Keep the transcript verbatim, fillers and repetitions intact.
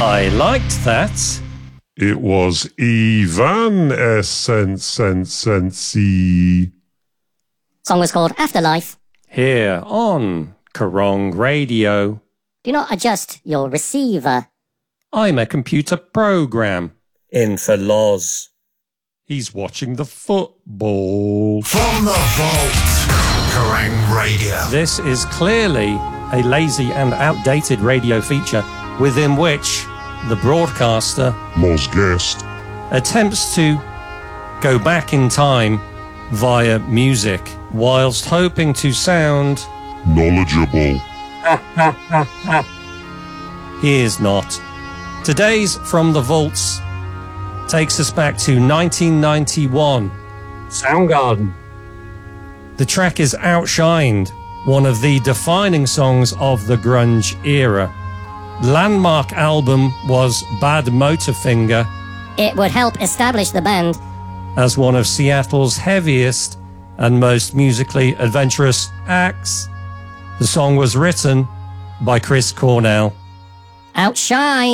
I liked that. It was Evanescency. Song was called Afterlife. Here on Kerrang Radio. Do not adjust your receiver. I'm a computer program. In for Loz. He's watching the football. From the vault, Kerrang Radio. This is clearly a lazy and outdated radio feature within which the broadcaster, Loz Guest, attempts to go back in time via music whilst hoping to sound knowledgeable. He is not. Today's From the Vaults takes us back to nineteen ninety-one. Soundgarden. The track is Outshined, one of the defining songs of the grunge era. Landmark album was Bad Motorfinger. It would help establish the band as one of Seattle's heaviest and most musically adventurous acts. The song was written by Chris Cornell. Outshine.